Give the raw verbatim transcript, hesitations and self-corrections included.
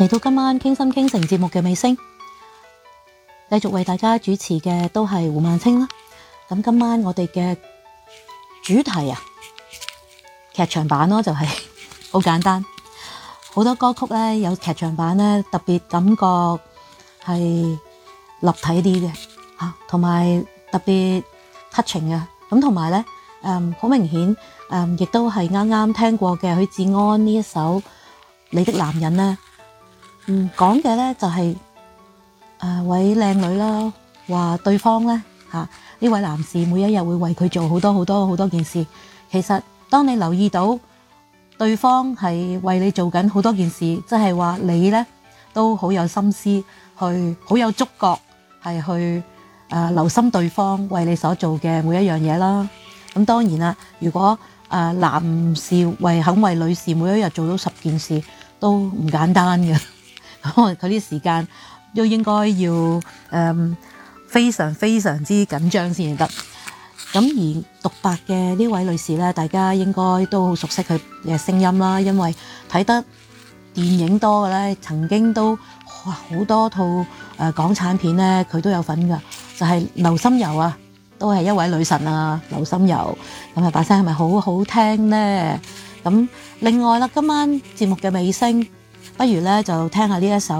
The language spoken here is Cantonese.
嚟到今晚傾心傾城節目嘅尾聲，繼續為大家主持嘅都係胡孟青啦。咁今晚我哋嘅主題啊，劇場版咯，就係好簡單。好多歌曲咧有劇場版咧，特別感覺係立體啲嘅嚇，同埋特別 touching 嘅。咁同埋咧，誒好明顯，誒亦都係啱啱聽過嘅許志安呢一首《你的男人》咧。嗯，講嘅咧就係誒位靚女啦，話對方咧嚇呢位男士每一日會為佢做好多好多好多件事。其實當你留意到對方係為你做緊好多件事，即係話你咧都好有心思去，好有觸覺，係去誒、呃、留心對方為你所做嘅每一樣嘢啦。咁當然啦，如果誒、呃、男士為肯為女士每一日做到十件事，都唔簡單嘅。可能佢啲時間都應該要誒、嗯、非常非常之緊張先得。咁而獨白嘅呢位女士咧，大家應該都好熟悉佢嘅聲音啦，因為睇得電影多嘅咧，曾經都哇好多套誒、呃、港產片咧，佢都有份㗎。就係、是、劉心悠啊，都係一位女神啊，劉心悠。咁啊把聲係咪好好聽咧？咁另外啦，今晚節目嘅尾聲，不如咧就聽下呢一首